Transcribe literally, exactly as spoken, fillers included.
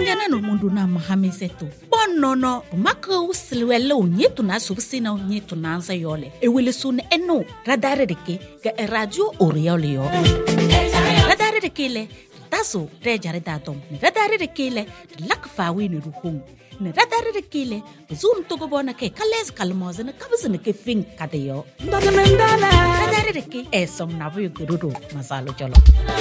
Onjana no mundu na mahamisetu. Bonono maka usilwele unyetu na subsina unyetu na ansa yole. Ewele sun eno radare deke ga radio oriole yo. Radare deke le taso rejare datom. Radare deke le lakfawi ni ruhung. Ne radare deke le zun togo bona ke kales kalmoze ne kabzene ke fin kadeyo. Radare deke esom nabu yuguru masalo jolo.